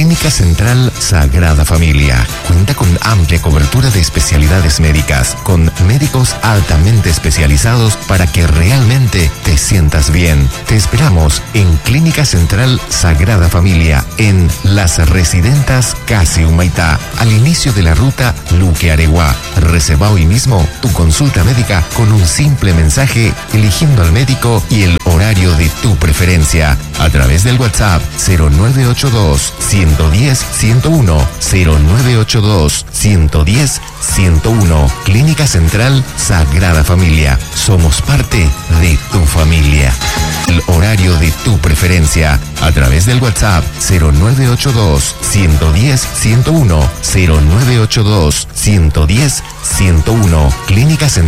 Clínica Central Sagrada Familia cuenta con amplia cobertura de especialidades médicas, con médicos altamente especializados para que realmente te sientas bien. Te esperamos en Clínica Central Sagrada Familia, en Las Residentas Casi Humaitá, al inicio de la ruta Luque-Areguá. Reserva hoy mismo tu consulta médica con un simple mensaje, eligiendo al médico y el horario de tu preferencia a través del WhatsApp 0982 110 101 0982 110 101. Clínica Central Sagrada Familia. Somos parte de tu familia. El horario de tu preferencia a través del WhatsApp 0982 110 101 0982 110 101. Clínica Central